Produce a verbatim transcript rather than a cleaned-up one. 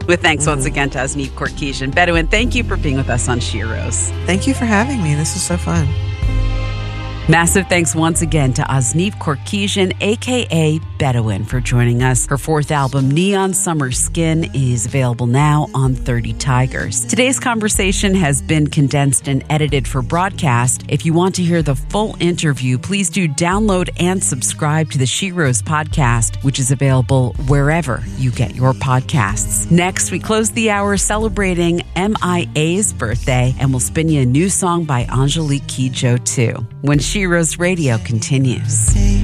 With thanks Mm. once again to Asneep Korkesian. Bedouin, thank you for being with us on Sheroes. Thank you for having me. This was so fun. Massive thanks once again to Asneep Korkesian, a k a. Bedouin, for joining us. Her fourth album, Neon Summer Skin, is available now on thirty Tigers. Today's conversation has been condensed and edited for broadcast. If you want to hear the full interview, please do download and subscribe to the Sheroes podcast, which is available wherever you get your podcasts. Next, we close the hour celebrating M I A's birthday, and we'll spin you a new song by Angelique Kidjo, too, when Sheroes Radio continues.